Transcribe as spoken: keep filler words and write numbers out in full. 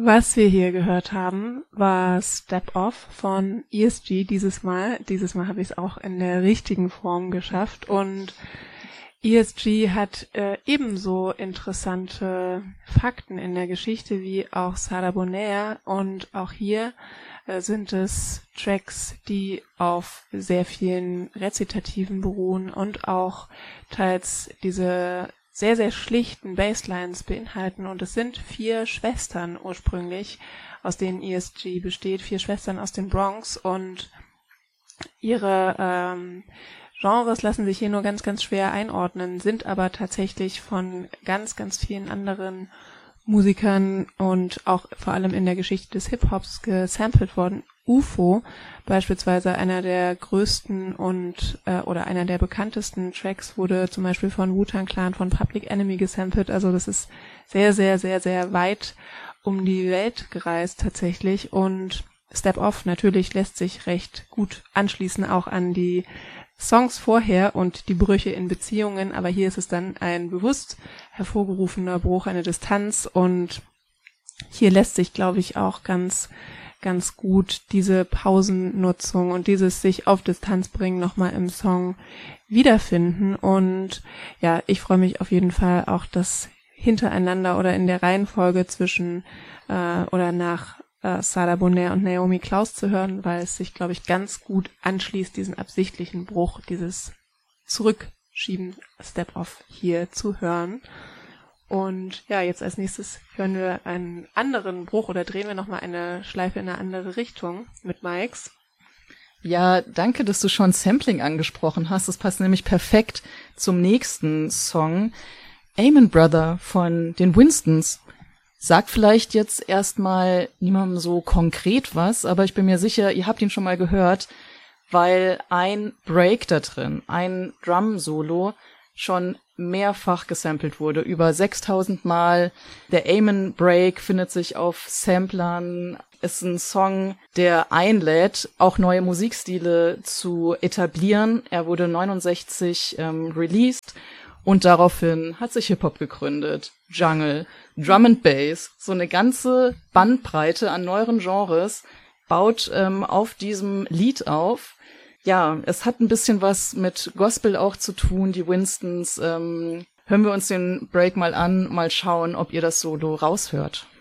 Was wir hier gehört haben, war Step Off von E S G dieses Mal. Dieses Mal habe ich es auch in der richtigen Form geschafft und E S G hat äh, ebenso interessante Fakten in der Geschichte wie auch Sara Bonaire und auch hier äh, sind es Tracks, die auf sehr vielen Rezitativen beruhen und auch teils diese sehr, sehr schlichten Basslines beinhalten und es sind vier Schwestern ursprünglich, aus denen E S G besteht, vier Schwestern aus den Bronx und ihre ähm, Genres lassen sich hier nur ganz, ganz schwer einordnen, sind aber tatsächlich von ganz, ganz vielen anderen Musikern und auch vor allem in der Geschichte des Hip-Hops gesampelt worden. U F O, beispielsweise einer der größten und äh, oder einer der bekanntesten Tracks, wurde zum Beispiel von Wu-Tang Clan, von Public Enemy gesampelt. Also das ist sehr, sehr, sehr, sehr weit um die Welt gereist tatsächlich. Und Step Off natürlich lässt sich recht gut anschließen auch an die Songs vorher und die Brüche in Beziehungen, aber hier ist es dann ein bewusst hervorgerufener Bruch, eine Distanz und hier lässt sich, glaube ich, auch ganz, ganz gut diese Pausennutzung und dieses sich auf Distanz bringen nochmal im Song wiederfinden und ja, ich freue mich auf jeden Fall auch, das hintereinander oder in der Reihenfolge zwischen äh, oder nach Sara Bonaire und Naomi Klaus zu hören, weil es sich, glaube ich, ganz gut anschließt, diesen absichtlichen Bruch, dieses Zurückschieben, Step-Off hier zu hören. Und ja, jetzt als nächstes hören wir einen anderen Bruch oder drehen wir nochmal eine Schleife in eine andere Richtung mit Mikes. Ja, danke, dass du schon Sampling angesprochen hast. Das passt nämlich perfekt zum nächsten Song. Amen Brother von den Winstons. Sagt vielleicht jetzt erstmal niemandem so konkret was, aber ich bin mir sicher, ihr habt ihn schon mal gehört, weil ein Break da drin, ein Drum-Solo schon mehrfach gesampelt wurde, über sechstausend Mal. Der Amen Break findet sich auf Samplern, ist ein Song, der einlädt, auch neue Musikstile zu etablieren. Er wurde neunundsechzig ähm, released. Und daraufhin hat sich Hip-Hop gegründet, Jungle, Drum and Bass, so eine ganze Bandbreite an neueren Genres baut ähm, auf diesem Lied auf. Ja, es hat ein bisschen was mit Gospel auch zu tun, die Winstons. Ähm, hören wir uns den Break mal an, mal schauen, ob ihr das Solo raushört.